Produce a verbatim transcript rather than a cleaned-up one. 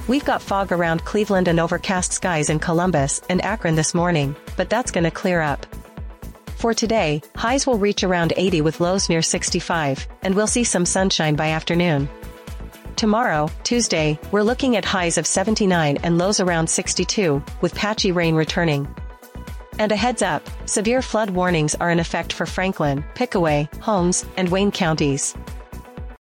We've got fog around Cleveland and overcast skies in Columbus and Akron this morning, but that's gonna clear up. For today, highs will reach around eighty with lows near sixty-five, and we'll see some sunshine by afternoon. Tomorrow, Tuesday, we're looking at highs of seventy-nine and lows around sixty-two, with patchy rain returning. And a heads up, severe flood warnings are in effect for Franklin, Pickaway, Holmes, and Wayne counties.